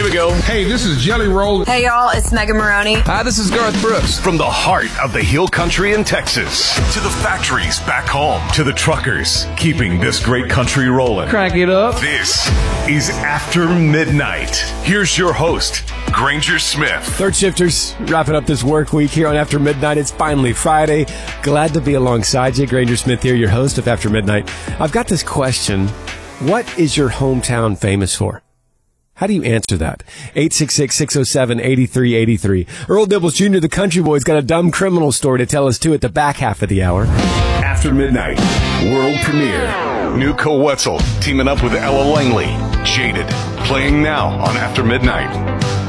Here we go. Hey, this is Jelly Roll. Hey, y'all, it's Megan Maroney. Hi, this is Garth Brooks. From the heart of the Hill Country in Texas to the factories back home to the truckers keeping this great country rolling. Crank it up. This is After Midnight. Here's your host, Granger Smith. Third shifters wrapping up this work week here on After Midnight. It's finally Friday. Glad to be alongside you. Granger Smith here, your host of After Midnight. I've got this question. What is your hometown famous for? How do you answer that? 866-607-8383. Earl Dibbles Jr., the country boy's got a dumb criminal story to tell us, too, at the back half of the hour. After Midnight, world premiere. Nuka Wetzel teaming up with Ella Langley. Jaded, playing now on After Midnight.